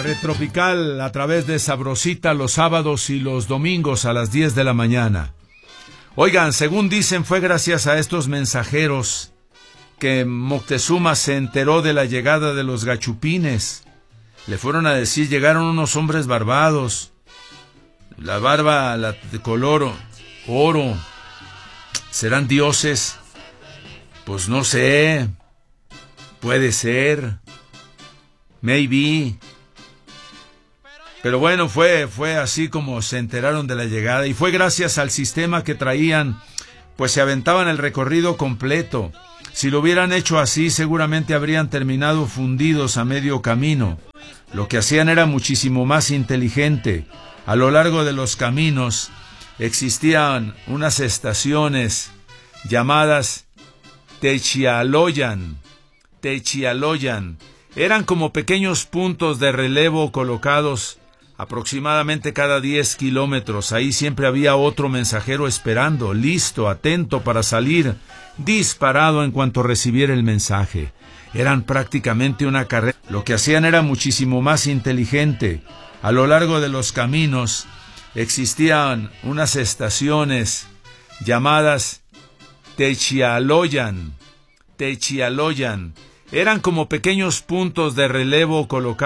Pretropical a través de Sabrosita los sábados y los domingos a las 10 de la mañana. Oigan, según dicen, fue gracias a estos mensajeros que Moctezuma se enteró de la llegada de los gachupines. Le fueron a decir, llegaron unos hombres barbados, la barba de color oro. ¿Serán dioses? Pues no sé. Puede ser. Maybe. Pero bueno, fue así como se enteraron de la llegada, y fue gracias al sistema que traían, pues se aventaban el recorrido completo. Si lo hubieran hecho así, seguramente habrían terminado fundidos a medio camino. Lo que hacían era muchísimo más inteligente. A lo largo de los caminos existían unas estaciones llamadas Techialoyan. Eran como pequeños puntos de relevo colocados aproximadamente cada 10 kilómetros. Ahí siempre había otro mensajero esperando, listo, atento para salir disparado en cuanto recibiera el mensaje. Eran prácticamente una carrera. Lo que hacían era muchísimo más inteligente. A lo largo de los caminos existían unas estaciones llamadas Techialoyan. Eran como pequeños puntos de relevo colocados